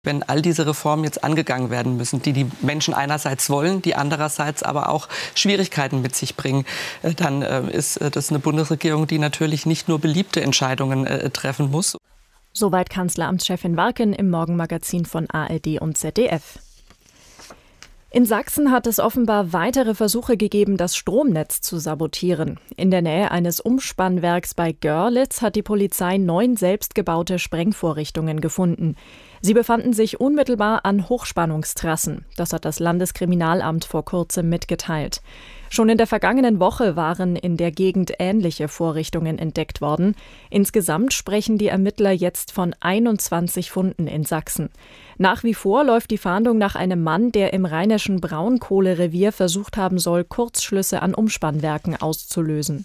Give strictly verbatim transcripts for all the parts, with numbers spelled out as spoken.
Wenn all diese Reformen jetzt angegangen werden müssen, die die Menschen einerseits wollen, die andererseits aber auch Schwierigkeiten mit sich bringen, dann ist das eine Bundesregierung, die natürlich nicht nur beliebte Entscheidungen treffen muss. Soweit Kanzleramtschefin Warken im Morgenmagazin von A R D und Z D F. In Sachsen hat es offenbar weitere Versuche gegeben, das Stromnetz zu sabotieren. In der Nähe eines Umspannwerks bei Görlitz hat die Polizei neun selbstgebaute Sprengvorrichtungen gefunden. Sie befanden sich unmittelbar an Hochspannungstrassen. Das hat das Landeskriminalamt vor kurzem mitgeteilt. Schon in der vergangenen Woche waren in der Gegend ähnliche Vorrichtungen entdeckt worden. Insgesamt sprechen die Ermittler jetzt von einundzwanzig Funden in Sachsen. Nach wie vor läuft die Fahndung nach einem Mann, der im rheinischen Braunkohlerevier versucht haben soll, Kurzschlüsse an Umspannwerken auszulösen.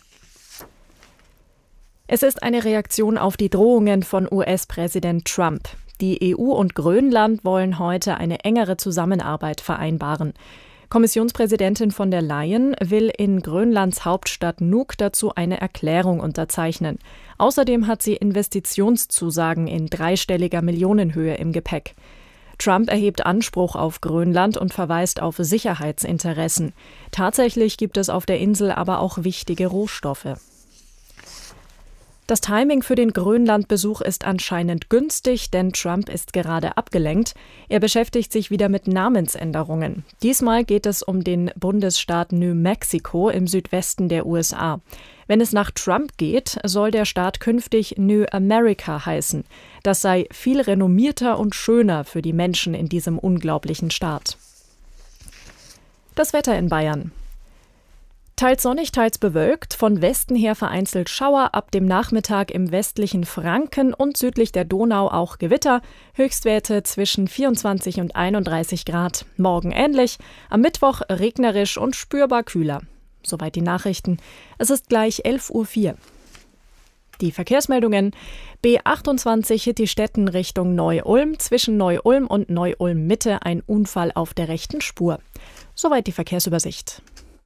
Es ist eine Reaktion auf die Drohungen von U S-Präsident Trump. Die E U und Grönland wollen heute eine engere Zusammenarbeit vereinbaren. Kommissionspräsidentin von der Leyen will in Grönlands Hauptstadt Nuuk dazu eine Erklärung unterzeichnen. Außerdem hat sie Investitionszusagen in dreistelliger Millionenhöhe im Gepäck. Trump erhebt Anspruch auf Grönland und verweist auf Sicherheitsinteressen. Tatsächlich gibt es auf der Insel aber auch wichtige Rohstoffe. Das Timing für den Grönland-Besuch ist anscheinend günstig, denn Trump ist gerade abgelenkt. Er beschäftigt sich wieder mit Namensänderungen. Diesmal geht es um den Bundesstaat New Mexico im Südwesten der U S A. Wenn es nach Trump geht, soll der Staat künftig New America heißen. Das sei viel renommierter und schöner für die Menschen in diesem unglaublichen Staat. Das Wetter in Bayern. Teils sonnig, teils bewölkt, von Westen her vereinzelt Schauer, ab dem Nachmittag im westlichen Franken und südlich der Donau auch Gewitter, Höchstwerte zwischen vierundzwanzig und einunddreißig Grad. Morgen ähnlich, am Mittwoch regnerisch und spürbar kühler. Soweit die Nachrichten. Es ist gleich elf Uhr vier. Die Verkehrsmeldungen: B achtundzwanzig Hittistetten Richtung Neu-Ulm, zwischen Neu-Ulm und Neu-Ulm-Mitte ein Unfall auf der rechten Spur. Soweit die Verkehrsübersicht.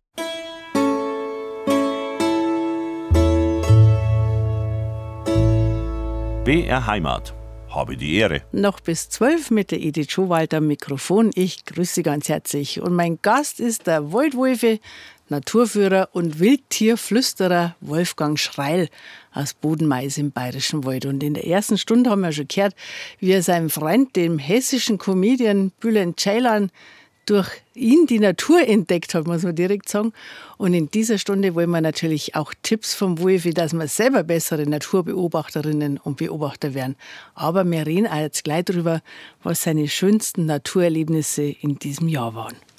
B R Heimat. Habe die Ehre. Noch bis zwölf mit der Edith Schowalter am Mikrofon. Ich grüße Sie ganz herzlich. Und mein Gast ist der Waldwolfe, Naturführer und Wildtierflüsterer Wolfgang Schreil aus Bodenmais im Bayerischen Wald. Und in der ersten Stunde haben wir schon gehört, wie er seinem Freund, dem hessischen Comedian Bülent Ceylan, durch ihn die Natur entdeckt hat, muss man direkt sagen. Und in dieser Stunde wollen wir natürlich auch Tipps vom Wolfi, dass wir selber bessere Naturbeobachterinnen und Beobachter werden. Aber wir reden auch jetzt gleich darüber, was seine schönsten Naturerlebnisse in diesem Jahr waren.